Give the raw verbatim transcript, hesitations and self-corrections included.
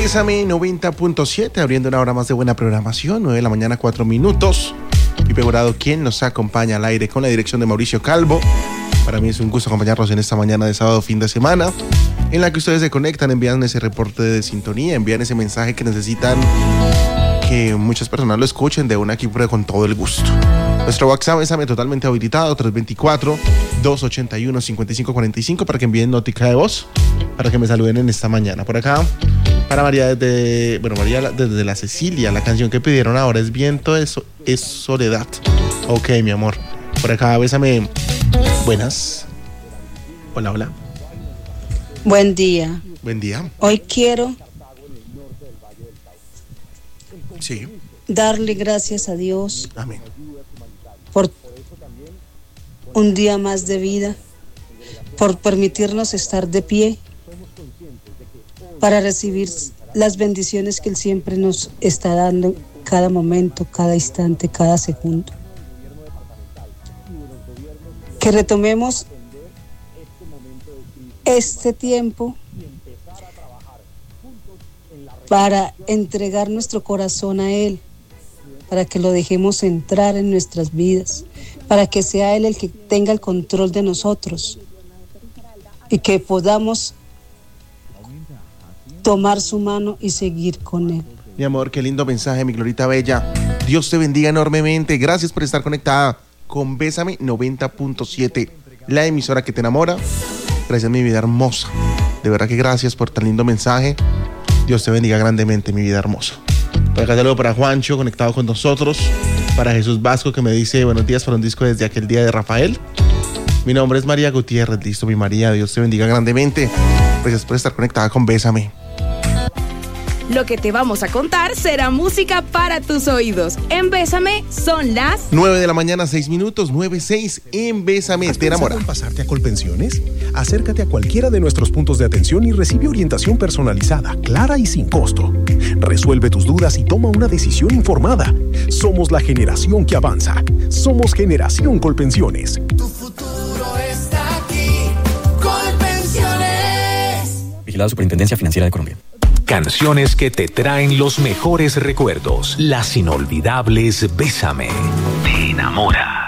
Bésame noventa punto siete, abriendo una hora más de buena programación, nueve de la mañana, cuatro minutos. Pipe Jurado, quien nos acompaña al aire con la dirección de Mauricio Calvo. Para mí es un gusto acompañarlos en esta mañana de sábado, fin de semana, en la que ustedes se conectan, envían ese reporte de sintonía, envían ese mensaje que necesitan que muchas personas lo escuchen de una equipo con todo el gusto. Nuestro WhatsApp es totalmente habilitado, tres dos cuatro, dos ocho uno, cinco cinco cuatro cinco, para que envíen notica de voz, para que me saluden en esta mañana. Por acá, para María desde, bueno, María desde la Cecilia, la canción que pidieron ahora es Viento, es, es Soledad. Ok, mi amor. Por acá, bésame. Buenas. Hola, hola. Buen día. Buen día. Hoy quiero sí. darle gracias a Dios. Amén. Por un día más de vida, por permitirnos estar de pie, para recibir las bendiciones que Él siempre nos está dando cada momento, cada instante, cada segundo. Que retomemos este tiempo para entregar nuestro corazón a Él, para que lo dejemos entrar en nuestras vidas, para que sea Él el que tenga el control de nosotros y que podamos tomar su mano y seguir con Él. Mi amor, qué lindo mensaje, mi Glorita Bella. Dios te bendiga enormemente. Gracias por estar conectada con Bésame noventa punto siete, la emisora que te enamora. Gracias, mi vida hermosa. De verdad que gracias por tan lindo mensaje. Dios te bendiga grandemente, mi vida hermosa. Por acá saludo para Juancho, conectado con nosotros. Para Jesús Vasco, que me dice buenos días para un disco desde aquel día de Rafael. Mi nombre es María Gutiérrez. Listo, mi María. Dios te bendiga grandemente. Gracias por estar conectada con Bésame. Lo que te vamos a contar será música para tus oídos. En Bésame son las nueve de la mañana, seis minutos, nueve seis en Bésame, te enamora. ¿Has pensado en pasarte a Colpensiones? Acércate a cualquiera de nuestros puntos de atención y recibe orientación personalizada, clara y sin costo. Resuelve tus dudas y toma una decisión informada. Somos la generación que avanza. Somos Generación Colpensiones. Tu futuro está aquí. Colpensiones. Vigilado Superintendencia Financiera de Colombia. Canciones que te traen los mejores recuerdos. Las inolvidables Bésame. Te enamora.